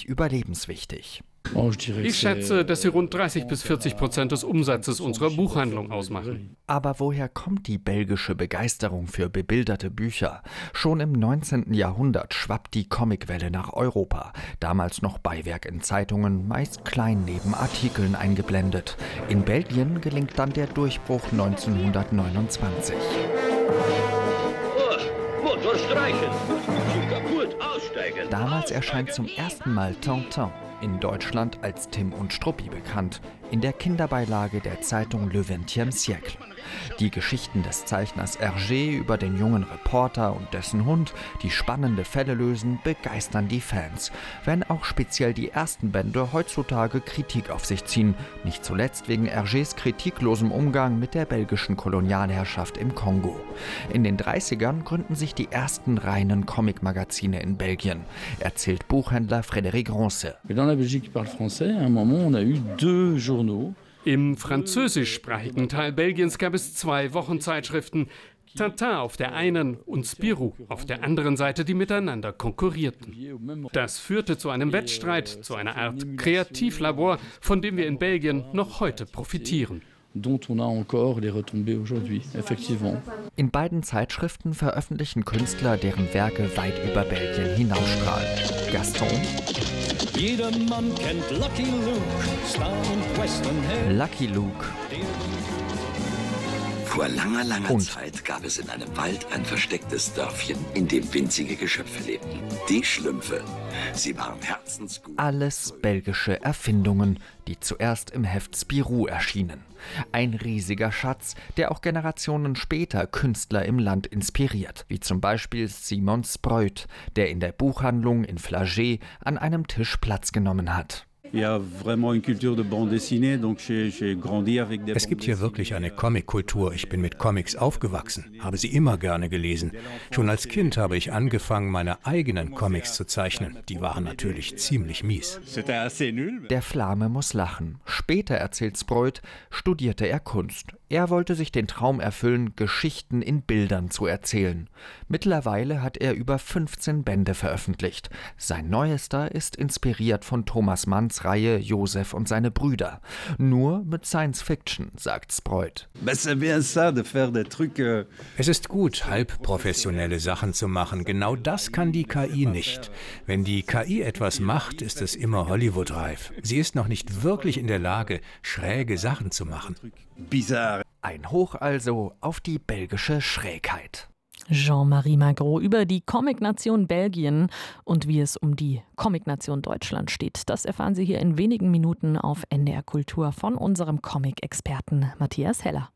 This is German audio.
wirklich überlebenswichtig. Ich schätze, dass sie rund 30-40% des Umsatzes unserer Buchhandlung ausmachen. Aber woher kommt die belgische Begeisterung für bebilderte Bücher? Schon im 19. Jahrhundert schwappt die Comicwelle nach Europa. Damals noch Beiwerk in Zeitungen, meist klein neben Artikeln eingeblendet. In Belgien gelingt dann der Durchbruch 1929. Motor streichen, kaputt, aussteigen. Damals erscheint zum ersten Mal Tintin, in Deutschland als Tim und Struppi bekannt, in der Kinderbeilage der Zeitung Le 20e Siècle. Die Geschichten des Zeichners Hergé über den jungen Reporter und dessen Hund, die spannende Fälle lösen, begeistern die Fans. Wenn auch speziell die ersten Bände heutzutage Kritik auf sich ziehen, nicht zuletzt wegen Hergés kritiklosem Umgang mit der belgischen Kolonialherrschaft im Kongo. In den 30ern gründen sich die ersten reinen Comic-Magazine in Belgien, erzählt Buchhändler Frédéric Ronce. Im französischsprachigen Teil Belgiens gab es 2 Wochenzeitschriften, Tintin auf der einen und Spirou auf der anderen Seite, die miteinander konkurrierten. Das führte zu einem Wettstreit, zu einer Art Kreativlabor, von dem wir in Belgien noch heute profitieren. In beiden Zeitschriften veröffentlichen Künstler, deren Werke weit über Belgien hinausstrahlen. Gaston, Jedermann kennt Lucky Luke, Star und Westernheld. Lucky Luke Vor langer Und? Zeit gab es in einem Wald ein verstecktes Dörfchen, in dem winzige Geschöpfe lebten. Die Schlümpfe. Sie waren herzensgut. alles belgische Erfindungen, die zuerst im Heft Spirou erschienen. Ein riesiger Schatz, der auch Generationen später Künstler im Land inspiriert, wie zum Beispiel Simon Spreut, der in der Buchhandlung in Flagey an einem Tisch Platz genommen hat. Es gibt hier wirklich eine Comic-Kultur. Ich bin mit Comics aufgewachsen, habe sie immer gerne gelesen. Schon als Kind habe ich angefangen, meine eigenen Comics zu zeichnen. Die waren natürlich ziemlich mies. Der Flame muss lachen. Später, erzählt Spreut, studierte er Kunst. Er wollte sich den Traum erfüllen, Geschichten in Bildern zu erzählen. Mittlerweile hat er über 15 Bände veröffentlicht. Sein neuester ist inspiriert von Thomas Manns Reihe Josef und seine Brüder. Nur mit Science Fiction, sagt Spreut. Es ist gut, halbprofessionelle Sachen zu machen. Genau das kann die KI nicht. Wenn die KI etwas macht, ist es immer Hollywood-reif. Sie ist noch nicht wirklich in der Lage, schräge Sachen zu machen. Ein Hoch also auf die belgische Schrägheit. Jean-Marie Magro über die Comic-Nation Belgien und wie es um die Comic-Nation Deutschland steht. Das erfahren Sie hier in wenigen Minuten auf NDR Kultur von unserem Comic-Experten Matthias Heller.